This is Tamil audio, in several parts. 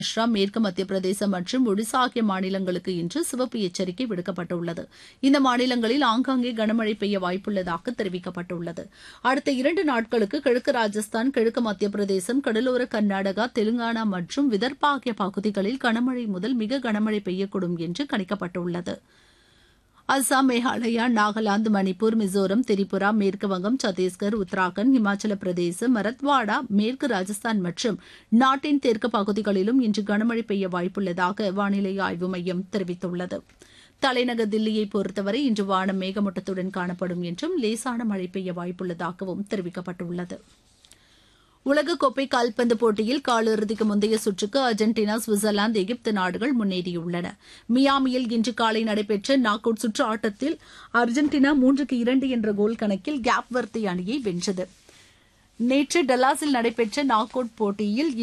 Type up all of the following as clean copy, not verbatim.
மகாராஷ்டிரா, மேற்கு மத்திய பிரதேசம் மற்றும் ஒடிசா ஆகிய மாநிலங்களுக்கு இன்று சிவப்பு எச்சரிக்கை விடுக்கப்பட்டுள்ளது. இந்த மாநிலங்களில் ஆங்காங்கே கனமழை பெய்ய வாய்ப்புள்ளதாக தெரிவிக்கப்பட்டுள்ளது. அடுத்த 2 நாட்களுக்கு கிழக்கு ராஜஸ்தான், கிழக்கு மத்திய பிரதேசம், கடலோர கர்நாடகா, தெலுங்கானா மற்றும் விதர்பா ஆகிய பகுதிகளில் கனமழை முதல் மிக கனமழை பெய்யக்கூடும் என்று கணிக்கப்பட்டுள்ளது. அஸ்ஸாம், மேகாலயா, நாகாலாந்து, மணிப்பூர், மிசோரம், திரிபுரா, மேற்குவங்கம், சத்தீஸ்கர், உத்தராகண்ட், இமாச்சல பிரதேசம், மரத்வாடா, மேற்கு ராஜஸ்தான் மற்றும் நாட்டின் தெற்கு பகுதிகளிலும் இன்று கனமழை பெய்ய வாய்ப்புள்ளதாக வானிலை ஆய்வு மையம் தெரிவித்துள்ளது. தலைநகர் தில்லியை பொறுத்தவரை இன்று வானம் மேகமூட்டத்துடன் காணப்படும் என்றும் லேசான மழை பெய்ய வாய்ப்புள்ளதாகவும் தெரிவிக்கப்பட்டுள்ளது. உலகக்கோப்பை கால்பந்து போட்டியில் காலிறுதிக்கு முந்தைய சுற்றுக்கு அர்ஜென்டினா, சுவிட்சர்லாந்து, எகிப்து நாடுகள் முன்னேறியுள்ளன. மியாமியில் இன்று காலை நடைபெற்ற நாக் அவுட் சுற்று ஆட்டத்தில் அர்ஜென்டினா 3-2 என்ற கோல் கணக்கில் கேப் வர்தே அணியை வென்றது. நேற்று டல்லாஸில் நடைபெற்ற நாக் அவுட் போட்டியில்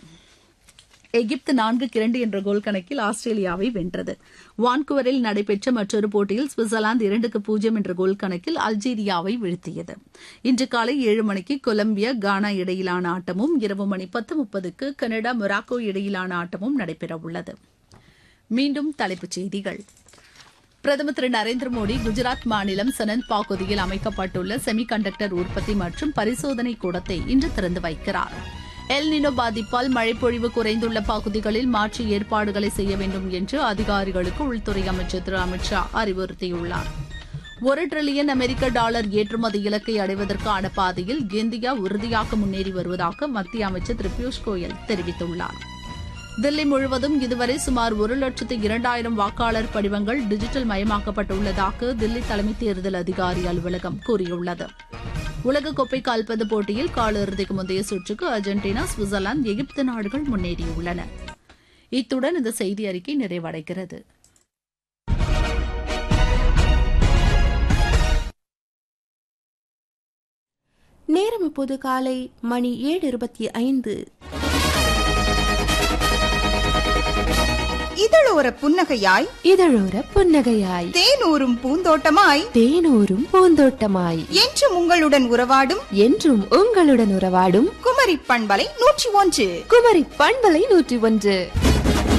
எகிப்து 4-2 என்ற கோல் கணக்கில் ஆஸ்திரேலியாவை வென்றது. வான்குவரில் நடைபெற்ற மற்றொரு போட்டியில் சுவிட்சர்லாந்து 2-0 என்ற கோல் கணக்கில் அல்ஜீரியாவை வீழ்த்தியது. இன்று காலை 7 மணிக்கு கொலம்பியா, கானா இடையிலான ஆட்டமும், இரவு மணி 10:30க்கு கனடா, மொராக்கோ இடையிலான ஆட்டமும் நடைபெறவுள்ளது. மீண்டும் தலைப்புச் செய்திகள். பிரதமர் திரு நரேந்திர மோடி குஜராத் மாநிலம் சனந்த் பகுதியில் அமைக்கப்பட்டுள்ள செமிகண்டக்டர் உற்பத்தி மற்றும் பரிசோதனை கூடத்தை இன்று திறந்து வைக்கிறார். எல் நினோ பாதிப்பால் மழைப்பொழிவு குறைந்துள்ள பகுதிகளில் மாற்று ஏற்பாடுகளை செய்ய வேண்டும் என்று அதிகாரிகளுக்கு உள்துறை அமைச்சர் திரு அமித் ஷா அறிவுறுத்தியுள்ளார். $1 டிரில்லியன் அமெரிக்க டாலர் ஏற்றுமதி இலக்கை அடைவதற்கான பாதையில் இந்தியா உறுதியாக முன்னேறி வருவதாக மத்திய அமைச்சர் திரு பியூஷ் கோயல் தெரிவித்துள்ளார். தில்லி முழுவதும் இதுவரை சுமார் 1,02,000 வாக்காளர் படிவங்கள் டிஜிட்டல் மயமாக்கப்பட்டுள்ளதாக தில்லி தலைமை தேர்தல் அதிகாரி அலுவலகம் கூறியுள்ளது. உலகக்கோப்பை கால்பந்து போட்டியில் காலிறுதிக்கு முந்தைய சுற்றுக்கு அர்ஜென்டினா, சுவிட்சர்லாந்து, எகிப்து நாடுகள் முன்னேறியுள்ளன. இத்துடன் இந்த செய்தி அறிக்கை நிறைவடைகிறது. நேரம் இப்போது காலை மணி 7:25. இதழோர புன்னகையாய், இதழோர புன்னகையாய், தேனூரும் பூந்தோட்டமாய், தேனூரும் பூந்தோட்டமாய், என்றும் உங்களுடன் உறவாடும், என்றும் உங்களுடன் உறவாடும் குமரி பண்பலை 101. குமரி பண்பலை 101.